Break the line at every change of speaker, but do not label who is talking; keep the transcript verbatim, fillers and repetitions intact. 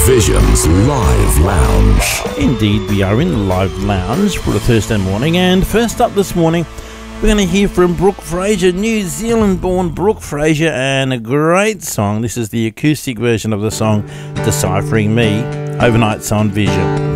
Vision's Live Lounge.
Indeed, we are in the Live Lounge for a Thursday morning, and first up this morning, we're going to hear from Brooke Fraser, New Zealand-born Brooke Fraser, and a great song. This is the acoustic version of the song Deciphering Me, overnights on Vision.